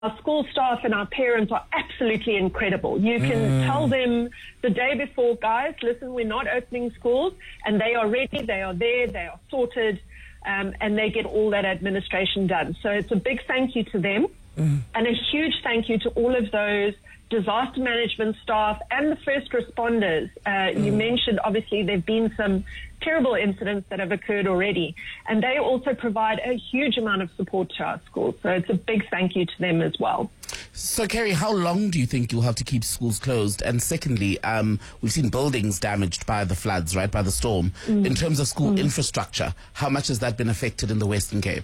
Our school staff and our parents are absolutely incredible. You can tell them the day before, guys, listen, we're not opening schools, and they are ready, they are there, they are sorted, and they get all that administration done. So it's a big thank you to them, and a huge thank you to all of those disaster management staff and the first responders. You mentioned, obviously, there have been some terrible incidents that have occurred already, and they also provide a huge amount of support to our schools. So it's a big thank you to them as well. So, Kerry, how long do you think you'll have to keep schools closed? And secondly, we've seen buildings damaged by the floods, right, by the storm. In terms of school infrastructure, how much has that been affected in the Western Cape?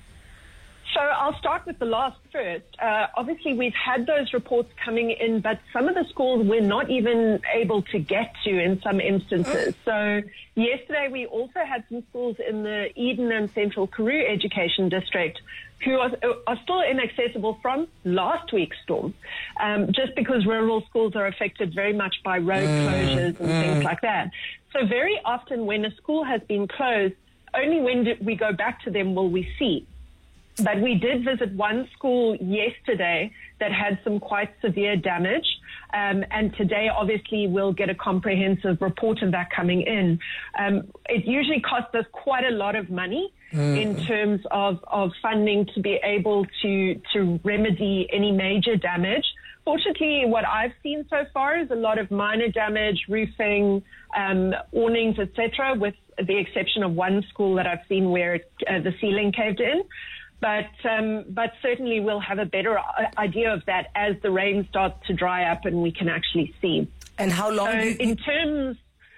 So I'll start with the last first. Obviously, we've had those reports coming in, but some of the schools we're not even able to get to in some instances. So yesterday, we also had some schools in the Eden and Central Karoo Education District who are still inaccessible from last week's storm, just because rural schools are affected very much by road closures and things like that. So very often when a school has been closed, only when we go back to them will we see. But we did visit one school yesterday that had some quite severe damage. And today, obviously, we'll get a comprehensive report of that coming in. It usually costs us quite a lot of money in terms of funding to be able to remedy any major damage. Fortunately, what I've seen so far is a lot of minor damage, roofing, awnings, etc., with the exception of one school that I've seen where the ceiling caved in. But certainly we'll have a better idea of that as the rain starts to dry up and we can actually see. And how long? So in terms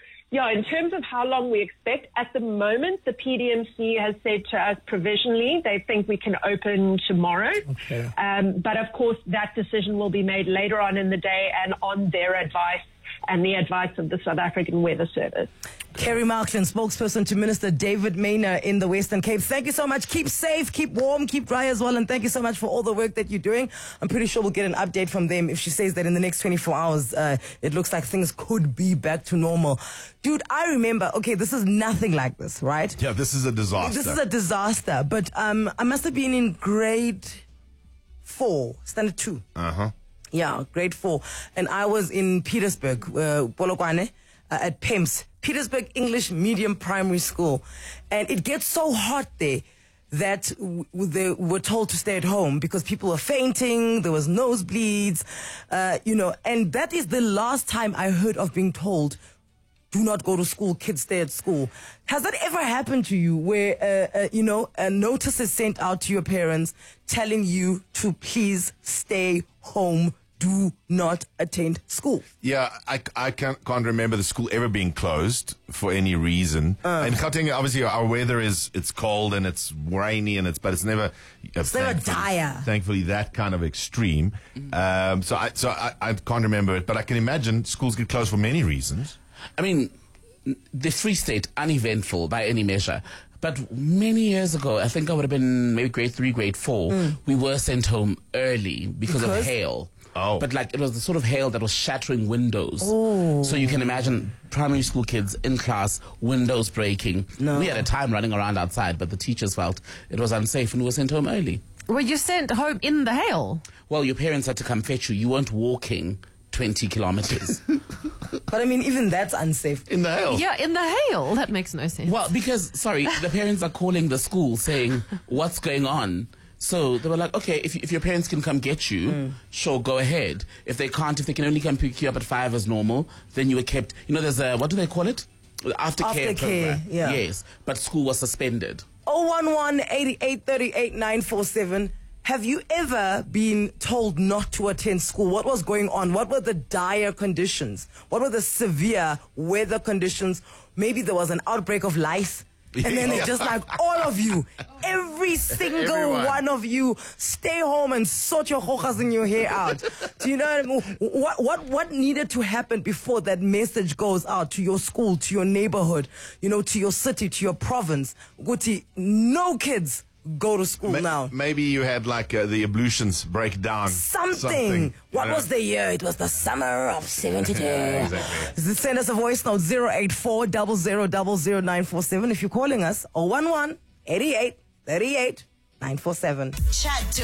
of how long we expect, at the moment, the PDMC has said to us provisionally they think we can open tomorrow. Okay. But of course, that decision will be made later on in the day and on their advice and the advice of the South African Weather Service. Kerry Markland, spokesperson to Minister David Maynor in the Western Cape. Thank you so much. Keep safe, keep warm, keep dry as well. And thank you so much for all the work that you're doing. I'm pretty sure we'll get an update from them if she says that in the next 24 hours, it looks like things could be back to normal. Dude, I remember, okay, this is nothing like this, right? Yeah, this is a disaster. This is a disaster. But I must have been in grade 4, standard 2. Uh-huh. Yeah, grade 4. And I was in Petersburg, Polokwane, at PEMS, Petersburg English Medium Primary School. And it gets so hot there that they were told to stay at home because people were fainting, there was nosebleeds, and that is the last time I heard of being told, do not go to school, kids stay at school. Has that ever happened to you where, a notice is sent out to your parents telling you to please stay home, do not attend school? Yeah, I can't remember the school ever being closed for any reason. In Gauteng, obviously, our weather it's cold and it's rainy but it's never dire. Thankfully, that kind of extreme. So I can't remember it, but I can imagine schools get closed for many reasons. I mean, the Free State, uneventful by any measure. But many years ago, I think I would have been maybe grade 3, grade 4, we were sent home early because of hail. Oh. But it was the sort of hail that was shattering windows. Oh. So you can imagine primary school kids in class, windows breaking. No. We had a time running around outside, but the teachers felt it was unsafe and we were sent home early. Were you sent home in the hail? Well, your parents had to come fetch you. You weren't walking 20 kilometers. But I mean, even that's unsafe. In the hail. Yeah, in the hail. That makes no sense. Well, because, the parents are calling the school saying, what's going on? So they were like, okay, if your parents can come get you, sure, go ahead. If they can't, if they can only come pick you up at 5 as normal, then you were kept, there's a, what do they call it? Aftercare program. Yeah. Yes, but school was suspended. 011-8838-947. Have you ever been told not to attend school? What was going on? What were the dire conditions? What were the severe weather conditions? Maybe there was an outbreak of lice. And then they're just like, all of you, every single one of you, stay home and sort your hojas and your hair out. Do you know what I mean? What needed to happen before that message goes out to your school, to your neighborhood, to your city, to your province? Guti, no kids go to school now. Maybe you had the ablutions break down. Something. What was the year? It was the summer of 72. Exactly. Send us a voice note 084-0000-947 if you're calling us. 011-8838-947. Chat to